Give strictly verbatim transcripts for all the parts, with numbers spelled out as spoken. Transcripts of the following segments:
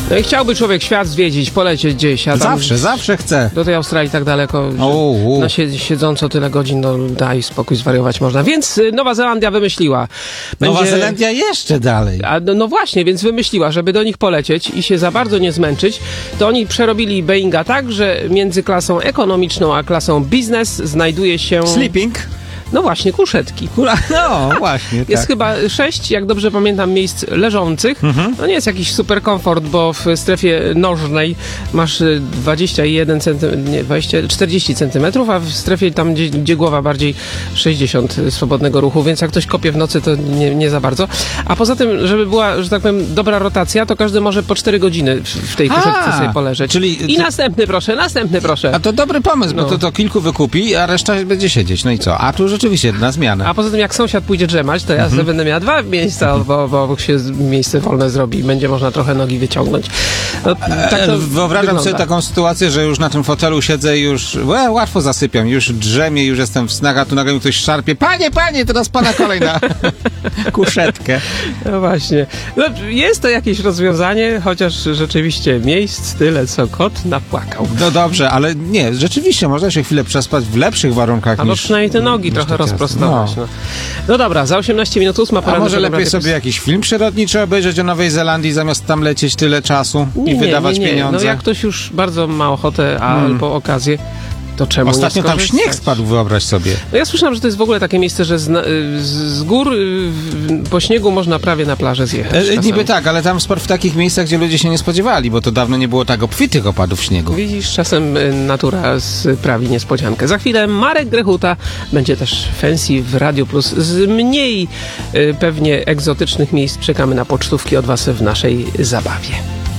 No i chciałby człowiek świat zwiedzić, polecieć gdzieś. A tam Zawsze, zawsze chce. do tej Australii tak daleko, że O, u. no, sied- siedząco tyle godzin, no daj spokój, zwariować można. Więc y, Nowa Zelandia wymyśliła. Nowa Zelandia jeszcze dalej. A, no, no właśnie, więc wymyśliła, żeby do nich polecieć i się za bardzo nie zmęczyć, to oni przerobili Boeinga tak, że między klasą ekonomiczną a klasą biznes znajduje się... Sleeping? No właśnie, kuszetki. No, właśnie, Jest tak. chyba sześć, jak dobrze pamiętam, miejsc leżących. Mhm. No nie jest jakiś super komfort, bo w strefie nożnej masz y, dwadzieścia jeden centymetrów, nie, dwadzieścia, czterdzieści centymetrów, a w strefie tam, gdzie, gdzie głowa bardziej sześćdziesiąt swobodnego ruchu, więc jak ktoś kopie w nocy, to nie, nie za bardzo. A poza tym, żeby była, że tak powiem, dobra rotacja, to każdy może po cztery godziny w, w tej kuszetce A, sobie poleżeć. czyli- I następny proszę, następny proszę. A to dobry pomysł, bo No. to, to kilku wykupi, a reszta będzie siedzieć. No i co? A tu rzeczywiście na zmianę. A poza tym, jak sąsiad pójdzie drzemać, to ja Mhm. sobie będę miała dwa miejsca, bo, bo się z- miejsce wolne zrobi i będzie można trochę nogi wyciągnąć. No, tak to E, Wyobrażam wygląda. sobie taką sytuację, że już na tym fotelu siedzę i już łe, łatwo zasypiam, już drzemię, już jestem w snach, a tu nagle mi ktoś szarpie. Panie, panie, teraz pana kolej na kuszetkę. No właśnie. No, jest to jakieś rozwiązanie, chociaż rzeczywiście miejsc tyle, co kot napłakał. No dobrze, ale nie, rzeczywiście można się chwilę przespać w lepszych warunkach Albo niż... przynajmniej te nogi niż trochę te ciasne. rozprostować. No. No dobra, za osiemnaście minut ósma pora A na może naszego lepiej radia- sobie jakiś film przyrodniczy obejrzeć o Nowej Zelandii, zamiast tam lecieć tyle czasu nie, i nie, wydawać nie, nie. pieniądze? No jak ktoś już bardzo ma ochotę albo okazję, to czemu Ostatnio nie tam skorzystać? śnieg spadł, wyobraź sobie. No ja słyszałem, że to jest w ogóle takie miejsce, że z, na- y, z z gór y, w- po śniegu można prawie na plażę zjechać. E, czasami. niby tak, ale tam sport w takich miejscach, gdzie ludzie się nie spodziewali, bo to dawno nie było tak obfitych opadów śniegu. Widzisz, czasem y, natura sprawi niespodziankę. Za chwilę Marek Grechuta, będzie też Fancy w Radio Plus. Z mniej y, pewnie egzotycznych miejsc czekamy na pocztówki od Was w naszej zabawie.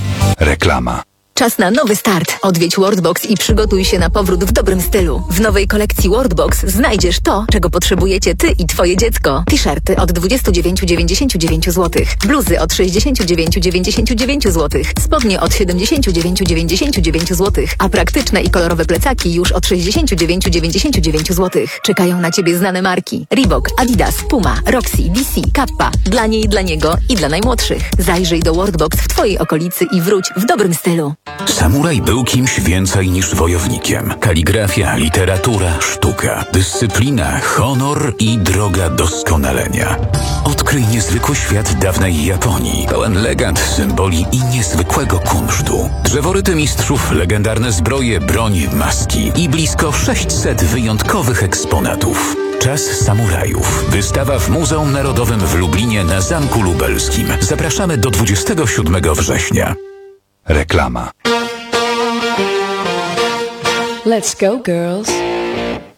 Reklama. Czas na nowy start. Odwiedź Worldbox i przygotuj się na powrót w dobrym stylu. W nowej kolekcji Worldbox znajdziesz to, czego potrzebujecie ty i twoje dziecko. T-shirty od dwadzieścia dziewięć dziewięćdziesiąt dziewięć złotych, bluzy od sześćdziesiąt dziewięć dziewięćdziesiąt dziewięć złotych, spodnie od siedemdziesiąt dziewięć dziewięćdziesiąt dziewięć złotych, a praktyczne i kolorowe plecaki już od sześćdziesiąt dziewięć dziewięćdziesiąt dziewięć złotych. Czekają na ciebie znane marki: Reebok, Adidas, Puma, Roxy, D C, Kappa. Dla niej, dla niego i dla najmłodszych. Zajrzyj do Worldbox w twojej okolicy i wróć w dobrym stylu. Samuraj był kimś więcej niż wojownikiem. Kaligrafia, literatura, sztuka, dyscyplina, honor i droga doskonalenia. Odkryj niezwykły świat dawnej Japonii, pełen legend, symboli i niezwykłego kunsztu. Drzeworyty mistrzów, legendarne zbroje, broń, maski i blisko sześćset wyjątkowych eksponatów. Czas samurajów. Wystawa w Muzeum Narodowym w Lublinie na Zamku Lubelskim. Zapraszamy do dwudziestego siódmego września. Reklama. Let's go, girls.